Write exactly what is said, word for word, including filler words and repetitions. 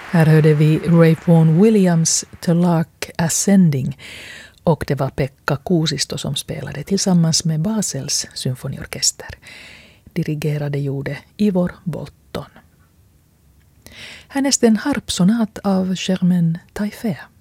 Här hörde vi Ray Vaughan Williams The Lark Ascending, och det var Pekka Kuusisto som spelade tillsammans med Basels symfoniorkester. Dirigerade gjorde Ivor Bolton. Härnäst en harpsonat av Germaine Taillefer.